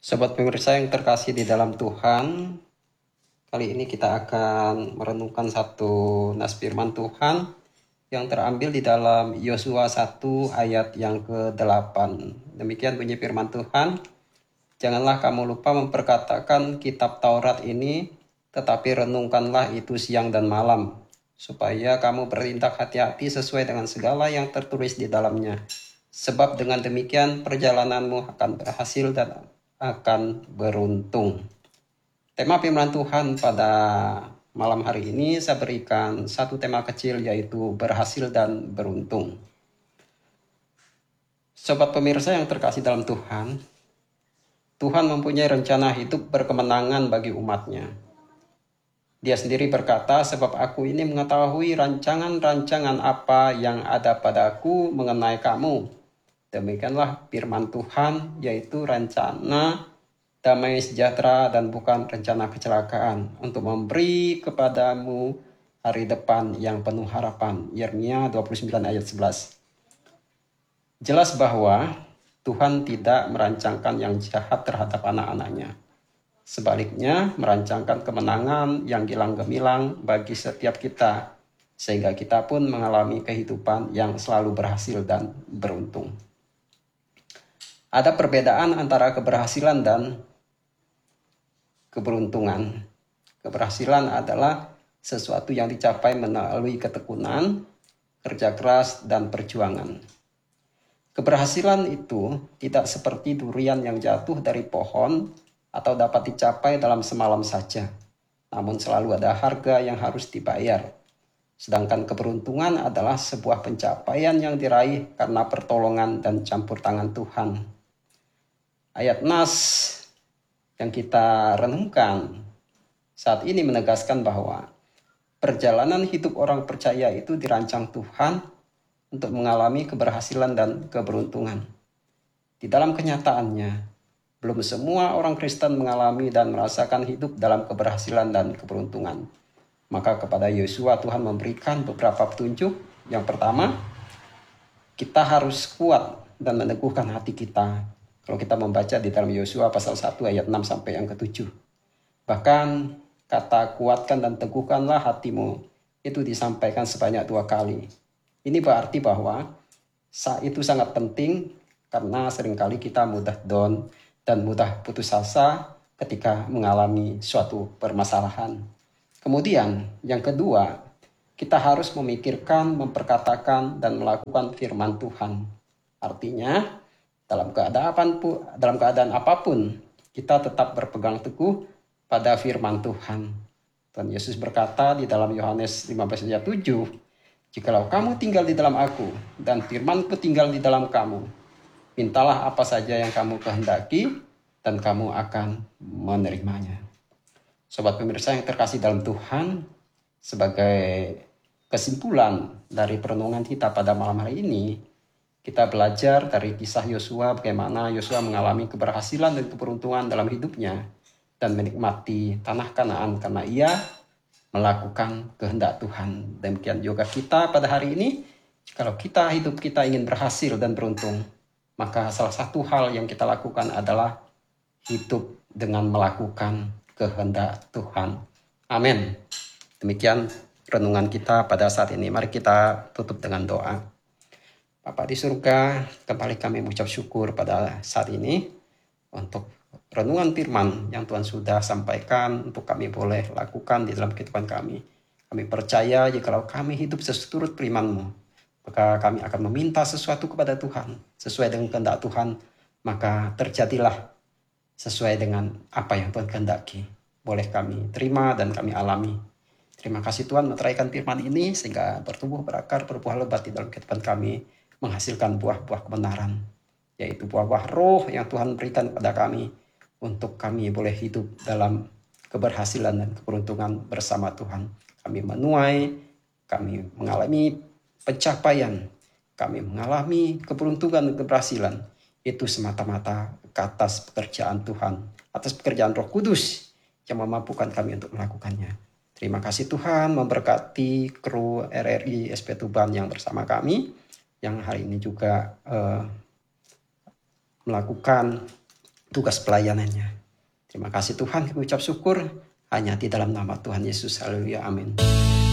Sobat pemirsa yang terkasih di dalam Tuhan, kali ini kita akan merenungkan satu nas firman Tuhan yang terambil di dalam Yosua 1 ayat yang ke-8. Demikian bunyi firman Tuhan, janganlah kamu lupa memperkatakan kitab Taurat ini, tetapi renungkanlah itu siang dan malam, supaya kamu bertindak hati-hati sesuai dengan segala yang tertulis di dalamnya. Sebab dengan demikian perjalananmu akan berhasil dan akan beruntung. Tema firman Tuhan pada malam hari ini saya berikan satu tema kecil, yaitu berhasil dan beruntung. Sobat pemirsa yang terkasih dalam Tuhan, Tuhan mempunyai rencana hidup berkemenangan bagi umatnya. Dia sendiri berkata, sebab aku ini mengetahui rancangan-rancangan apa yang ada padaku mengenai kamu. Demikianlah firman Tuhan, yaitu rencana damai sejahtera dan bukan rencana kecelakaan, untuk memberi kepadamu hari depan yang penuh harapan. Yeremia 29 ayat 11. Jelas bahwa Tuhan tidak merancangkan yang jahat terhadap anak-anaknya. Sebaliknya, merancangkan kemenangan yang gilang gemilang bagi setiap kita, sehingga kita pun mengalami kehidupan yang selalu berhasil dan beruntung. Ada perbedaan antara keberhasilan dan keberuntungan. Keberhasilan adalah sesuatu yang dicapai melalui ketekunan, kerja keras, dan perjuangan. Keberhasilan itu tidak seperti durian yang jatuh dari pohon atau dapat dicapai dalam semalam saja, namun selalu ada harga yang harus dibayar. Sedangkan keberuntungan adalah sebuah pencapaian yang diraih karena pertolongan dan campur tangan Tuhan. Ayat nas yang kita renungkan saat ini menegaskan bahwa perjalanan hidup orang percaya itu dirancang Tuhan untuk mengalami keberhasilan dan keberuntungan. Di dalam kenyataannya, belum semua orang Kristen mengalami dan merasakan hidup dalam keberhasilan dan keberuntungan. Maka kepada Yosua Tuhan memberikan beberapa petunjuk. Yang pertama, kita harus kuat dan meneguhkan hati kita. Kalau kita membaca di dalam Yosua pasal 1 ayat 6 sampai yang ke-7. Bahkan kata kuatkan dan teguhkanlah hatimu itu disampaikan sebanyak 2 kali. Ini berarti bahwa itu sangat penting karena seringkali kita mudah down dan mudah putus asa ketika mengalami suatu permasalahan. Kemudian yang kedua, kita harus memikirkan, memperkatakan, dan melakukan firman Tuhan. Artinya, dalam keadaan apapun, kita tetap berpegang teguh pada firman Tuhan. Tuhan Yesus berkata di dalam Yohanes 15 ayat 7, jikalau kamu tinggal di dalam aku, dan firman-Ku tinggal di dalam kamu, mintalah apa saja yang kamu kehendaki, dan kamu akan menerimanya. Sobat pemirsa yang terkasih dalam Tuhan, sebagai kesimpulan dari perenungan kita pada malam hari ini, kita belajar dari kisah Yosua bagaimana Yosua mengalami keberhasilan dan keberuntungan dalam hidupnya dan menikmati tanah Kanaan karena ia melakukan kehendak Tuhan. Demikian juga kita pada hari ini, kalau hidup kita ingin berhasil dan beruntung, maka salah satu hal yang kita lakukan adalah hidup dengan melakukan kehendak Tuhan. Amin. Demikian renungan kita pada saat ini. Mari kita tutup dengan doa. Bapa di surga, kembali kami mengucap syukur pada saat ini untuk renungan firman yang Tuhan sudah sampaikan untuk kami boleh lakukan di dalam kehidupan kami. Kami percaya jikalau kami hidup seturut firman-Mu, maka kami akan meminta sesuatu kepada Tuhan sesuai dengan kehendak Tuhan, maka terjadilah sesuai dengan apa yang Tuhan kehendaki. Boleh kami terima dan kami alami. Terima kasih Tuhan meteraikan firman ini sehingga bertumbuh berakar, berbuah lebat di dalam kehidupan kami, menghasilkan buah-buah kebenaran, yaitu buah-buah roh yang Tuhan berikan kepada kami untuk kami boleh hidup dalam keberhasilan dan keberuntungan bersama Tuhan. Kami menuai, kami mengalami pencapaian, kami mengalami keberuntungan dan keberhasilan. Itu semata-mata ke atas pekerjaan Tuhan, atas pekerjaan Roh Kudus yang memampukan kami untuk melakukannya. Terima kasih Tuhan, memberkati kru RRI SP Tuban yang bersama kami, yang hari ini juga melakukan tugas pelayanannya. Terima kasih Tuhan, kami ucap syukur hanya di dalam nama Tuhan Yesus. Haleluya, amin.